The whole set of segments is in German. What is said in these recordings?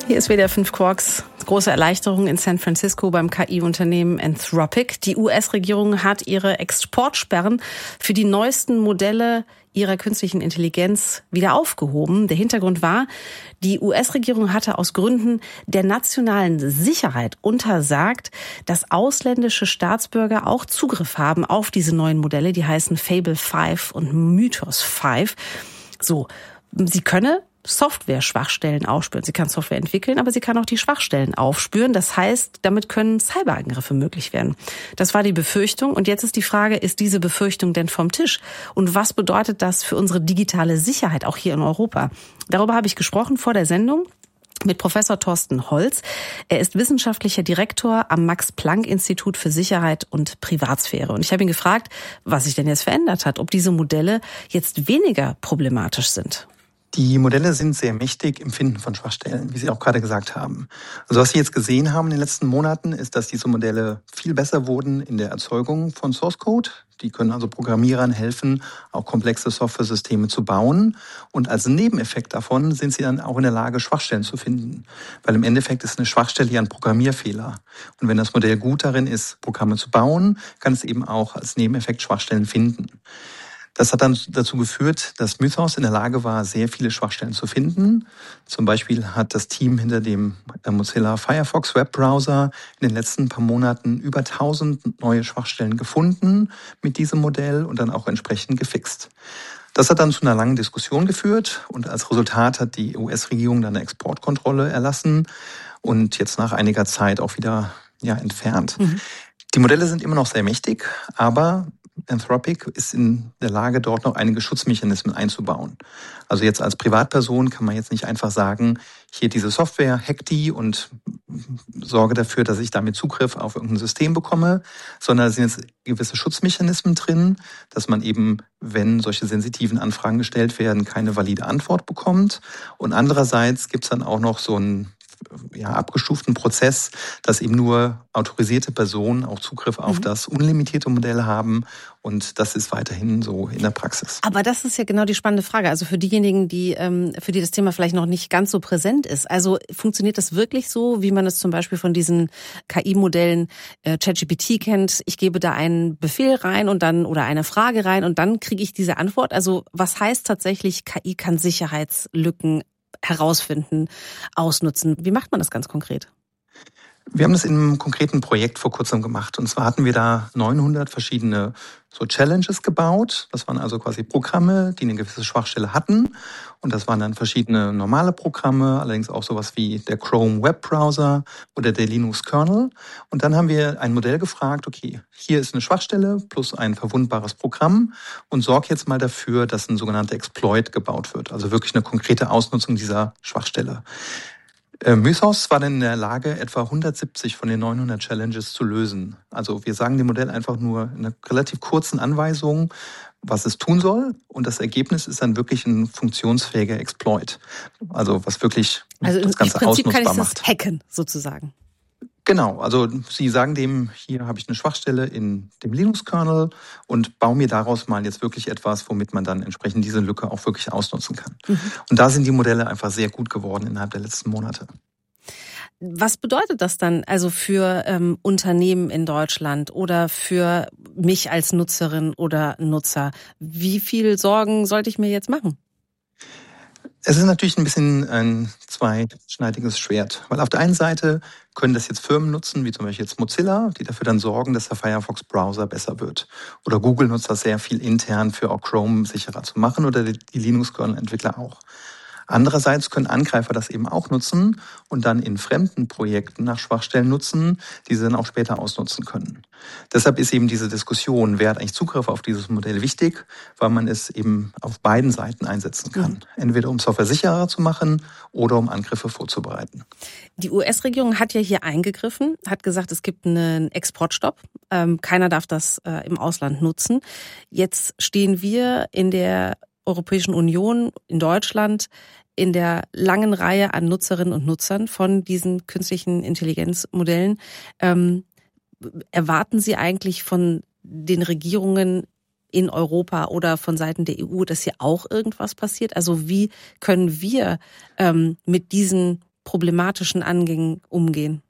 Hier ist WDR 5 Quarks. Große Erleichterung in San Francisco beim KI-Unternehmen Anthropic. Die US-Regierung hat ihre Exportsperren für die neuesten Modelle ihrer künstlichen Intelligenz wieder aufgehoben. Der Hintergrund war, die US-Regierung hatte aus Gründen der nationalen Sicherheit untersagt, dass ausländische Staatsbürger auch Zugriff haben auf diese neuen Modelle. Die heißen Fable 5 und Mythos 5. So, sie könne Software-Schwachstellen aufspüren. Sie kann Software entwickeln, aber sie kann auch die Schwachstellen aufspüren. Das heißt, damit können Cyberangriffe möglich werden. Das war die Befürchtung. Und jetzt ist die Frage, ist diese Befürchtung denn vom Tisch? Und was bedeutet das für unsere digitale Sicherheit, auch hier in Europa? Darüber habe ich gesprochen vor der Sendung mit Professor Thorsten Holz. Er ist wissenschaftlicher Direktor am Max-Planck-Institut für Sicherheit und Privatsphäre. Und ich habe ihn gefragt, was sich denn jetzt verändert hat, ob diese Modelle jetzt weniger problematisch sind. Die Modelle sind sehr mächtig im Finden von Schwachstellen, wie Sie auch gerade gesagt haben. Also was Sie jetzt gesehen haben in den letzten Monaten, ist, dass diese Modelle viel besser wurden in der Erzeugung von Source Code. Die können also Programmierern helfen, auch komplexe Softwaresysteme zu bauen. Und als Nebeneffekt davon sind sie dann auch in der Lage, Schwachstellen zu finden. Weil im Endeffekt ist eine Schwachstelle ja ein Programmierfehler. Und wenn das Modell gut darin ist, Programme zu bauen, kann es eben auch als Nebeneffekt Schwachstellen finden. Das hat dann dazu geführt, dass Mythos in der Lage war, sehr viele Schwachstellen zu finden. Zum Beispiel hat das Team hinter dem Mozilla Firefox Webbrowser in den letzten paar Monaten über 1000 neue Schwachstellen gefunden mit diesem Modell und dann auch entsprechend gefixt. Das hat dann zu einer langen Diskussion geführt und als Resultat hat die US-Regierung dann eine Exportkontrolle erlassen und jetzt nach einiger Zeit auch wieder entfernt. Die Modelle sind immer noch sehr mächtig, aber Anthropic ist in der Lage, dort noch einige Schutzmechanismen einzubauen. Also jetzt als Privatperson kann man jetzt nicht einfach sagen, hier diese Software, hack die und sorge dafür, dass ich damit Zugriff auf irgendein System bekomme, sondern da sind jetzt gewisse Schutzmechanismen drin, dass man eben, wenn solche sensitiven Anfragen gestellt werden, keine valide Antwort bekommt. Und andererseits gibt es dann auch noch so einen abgestuften Prozess, dass eben nur autorisierte Personen auch Zugriff auf das unlimitierte Modell haben und das ist weiterhin so in der Praxis. Aber das ist ja genau die spannende Frage. Also für diejenigen, für die das Thema vielleicht noch nicht ganz so präsent ist. Also funktioniert das wirklich so, wie man es zum Beispiel von diesen KI-Modellen ChatGPT kennt? Ich gebe da einen Befehl rein und dann oder eine Frage rein und dann kriege ich diese Antwort. Also was heißt tatsächlich, KI kann Sicherheitslücken herausfinden, ausnutzen? Wie macht man das ganz konkret? Wir haben das in einem konkreten Projekt vor kurzem gemacht. Und zwar hatten wir da 900 verschiedene so Challenges gebaut. Das waren also quasi Programme, die eine gewisse Schwachstelle hatten. Und das waren dann verschiedene normale Programme, allerdings auch sowas wie der Chrome Webbrowser oder der Linux Kernel. Und dann haben wir ein Modell gefragt, okay, hier ist eine Schwachstelle plus ein verwundbares Programm und sorg jetzt mal dafür, dass ein sogenannter Exploit gebaut wird. Also wirklich eine konkrete Ausnutzung dieser Schwachstelle. Mythos war dann in der Lage, etwa 170 von den 900 Challenges zu lösen. Also wir sagen dem Modell einfach nur in einer relativ kurzen Anweisung, was es tun soll. Und das Ergebnis ist dann wirklich ein funktionsfähiger Exploit. Also was wirklich das Ganze ausnutzbar macht. Also im Prinzip kann ich das hacken, sozusagen. Genau, also Sie sagen dem, hier habe ich eine Schwachstelle in dem Linux-Kernel und baue mir daraus mal jetzt wirklich etwas, womit man dann entsprechend diese Lücke auch wirklich ausnutzen kann. Und da sind die Modelle einfach sehr gut geworden innerhalb der letzten Monate. Was bedeutet das dann also für Unternehmen in Deutschland oder für mich als Nutzerin oder Nutzer? Wie viel Sorgen sollte ich mir jetzt machen? Es ist natürlich ein bisschen ein zweischneidiges Schwert, weil auf der einen Seite können das jetzt Firmen nutzen, wie zum Beispiel jetzt Mozilla, die dafür dann sorgen, dass der Firefox-Browser besser wird. Oder Google nutzt das sehr viel intern für auch Chrome sicherer zu machen oder die Linux-Kernel-Entwickler auch. Andererseits können Angreifer das eben auch nutzen und dann in fremden Projekten nach Schwachstellen nutzen, die sie dann auch später ausnutzen können. Deshalb ist eben diese Diskussion, wer hat eigentlich Zugriff auf dieses Modell, wichtig, weil man es eben auf beiden Seiten einsetzen kann. Entweder um Software sicherer zu machen oder um Angriffe vorzubereiten. Die US-Regierung hat ja hier eingegriffen, hat gesagt, es gibt einen Exportstopp. Keiner darf das im Ausland nutzen. Jetzt stehen wir in der Europäischen Union, in Deutschland, in der langen Reihe an Nutzerinnen und Nutzern von diesen künstlichen Intelligenzmodellen. Erwarten Sie eigentlich von den Regierungen in Europa oder von Seiten der EU, dass hier auch irgendwas passiert? Also wie können wir mit diesen problematischen Angängen umgehen?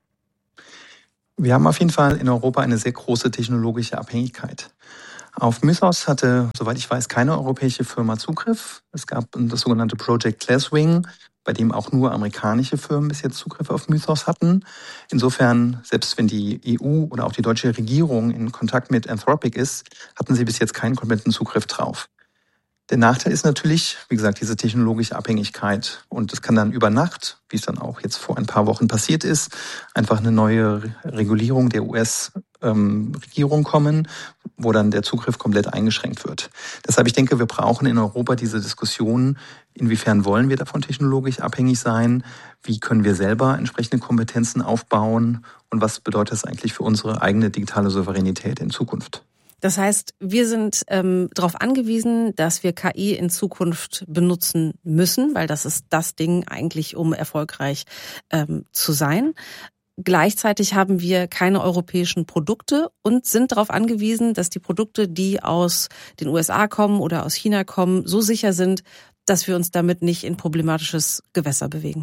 Wir haben auf jeden Fall in Europa eine sehr große technologische Abhängigkeit. Auf Mythos hatte, soweit ich weiß, keine europäische Firma Zugriff. Es gab das sogenannte Project Glasswing, bei dem auch nur amerikanische Firmen bis jetzt Zugriff auf Mythos hatten. Insofern, selbst wenn die EU oder auch die deutsche Regierung in Kontakt mit Anthropic ist, hatten sie bis jetzt keinen kompletten Zugriff drauf. Der Nachteil ist natürlich, wie gesagt, diese technologische Abhängigkeit. Und es kann dann über Nacht, wie es dann auch jetzt vor ein paar Wochen passiert ist, einfach eine neue Regulierung der US-Regierung kommen, wo dann der Zugriff komplett eingeschränkt wird. Deshalb, ich denke, wir brauchen in Europa diese Diskussion, inwiefern wollen wir davon technologisch abhängig sein, wie können wir selber entsprechende Kompetenzen aufbauen und was bedeutet das eigentlich für unsere eigene digitale Souveränität in Zukunft. Das heißt, wir sind darauf angewiesen, dass wir KI in Zukunft benutzen müssen, weil das ist das Ding eigentlich, um erfolgreich zu sein. Gleichzeitig haben wir keine europäischen Produkte und sind darauf angewiesen, dass die Produkte, die aus den USA kommen oder aus China kommen, so sicher sind, dass wir uns damit nicht in problematisches Gewässer bewegen.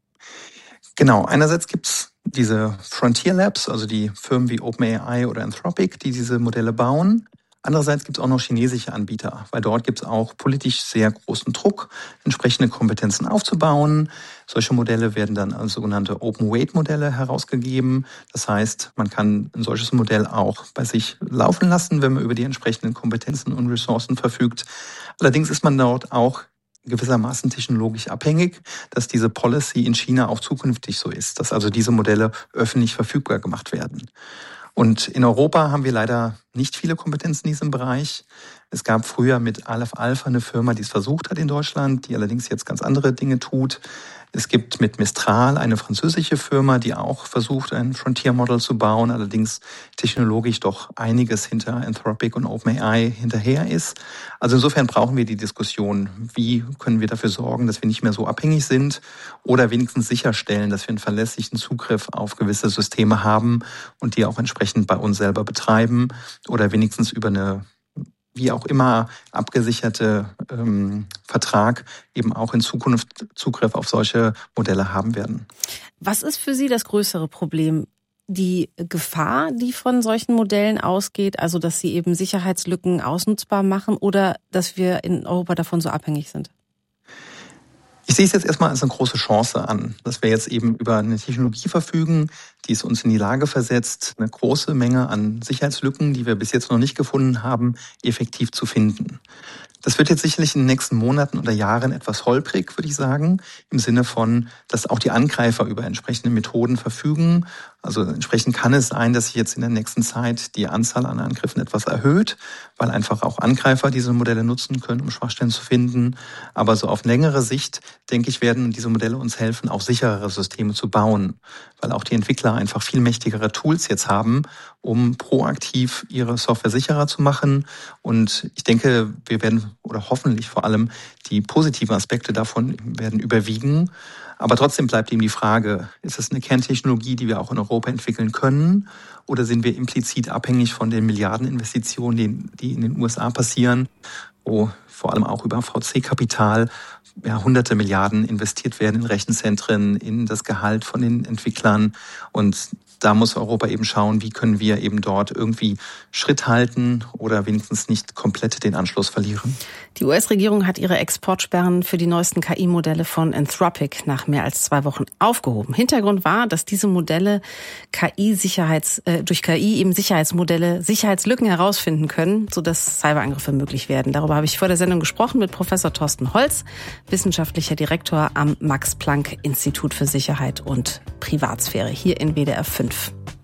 Genau, einerseits gibt's diese Frontier Labs, also die Firmen wie OpenAI oder Anthropic, die diese Modelle bauen. Andererseits gibt es auch noch chinesische Anbieter, weil dort gibt es auch politisch sehr großen Druck, entsprechende Kompetenzen aufzubauen. Solche Modelle werden dann als sogenannte Open-Weight-Modelle herausgegeben. Das heißt, man kann ein solches Modell auch bei sich laufen lassen, wenn man über die entsprechenden Kompetenzen und Ressourcen verfügt. Allerdings ist man dort auch gewissermaßen technologisch abhängig, dass diese Policy in China auch zukünftig so ist, dass also diese Modelle öffentlich verfügbar gemacht werden. Und in Europa haben wir leider nicht viele Kompetenzen in diesem Bereich. Es gab früher mit Aleph Alpha eine Firma, die es versucht hat in Deutschland, die allerdings jetzt ganz andere Dinge tut. Es gibt mit Mistral eine französische Firma, die auch versucht, ein Frontier-Model zu bauen, allerdings technologisch doch einiges hinter Anthropic und OpenAI hinterher ist. Also insofern brauchen wir die Diskussion, wie können wir dafür sorgen, dass wir nicht mehr so abhängig sind oder wenigstens sicherstellen, dass wir einen verlässlichen Zugriff auf gewisse Systeme haben und die auch entsprechend bei uns selber betreiben oder wenigstens über eine wie auch immer abgesicherte Vertrag eben auch in Zukunft Zugriff auf solche Modelle haben werden. Was ist für Sie das größere Problem? Die Gefahr, die von solchen Modellen ausgeht, also dass sie eben Sicherheitslücken ausnutzbar machen oder dass wir in Europa davon so abhängig sind? Ich sehe es jetzt erstmal als eine große Chance an, dass wir jetzt eben über eine Technologie verfügen, die es uns in die Lage versetzt, eine große Menge an Sicherheitslücken, die wir bis jetzt noch nicht gefunden haben, effektiv zu finden. Das wird jetzt sicherlich in den nächsten Monaten oder Jahren etwas holprig, würde ich sagen, im Sinne von, dass auch die Angreifer über entsprechende Methoden verfügen. Also entsprechend kann es sein, dass sich jetzt in der nächsten Zeit die Anzahl an Angriffen etwas erhöht, weil einfach auch Angreifer diese Modelle nutzen können, um Schwachstellen zu finden. Aber so auf längere Sicht, denke ich, werden diese Modelle uns helfen, auch sicherere Systeme zu bauen, weil auch die Entwickler einfach viel mächtigere Tools jetzt haben, um proaktiv ihre Software sicherer zu machen. Und ich denke, wir werden oder hoffentlich vor allem die positiven Aspekte davon werden überwiegen. Aber trotzdem bleibt eben die Frage, ist es eine Kerntechnologie, die wir auch in Europa entwickeln können? Oder sind wir implizit abhängig von den Milliardeninvestitionen, die in den USA passieren, wo vor allem auch über VC-Kapital hunderte Milliarden investiert werden in Rechenzentren, in das Gehalt von den Entwicklern. Und da muss Europa eben schauen, wie können wir eben dort irgendwie Schritt halten oder wenigstens nicht komplett den Anschluss verlieren. Die US-Regierung hat ihre Exportsperren für die neuesten KI-Modelle von Anthropic nach mehr als 2 Wochen aufgehoben. Hintergrund war, dass diese Modelle durch KI eben Sicherheitsmodelle Sicherheitslücken herausfinden können, sodass Cyberangriffe möglich werden. Darüber habe ich vor der Sendung gesprochen mit Professor Thorsten Holz, wissenschaftlicher Direktor am Max-Planck-Institut für Sicherheit und Privatsphäre hier in WDR 5.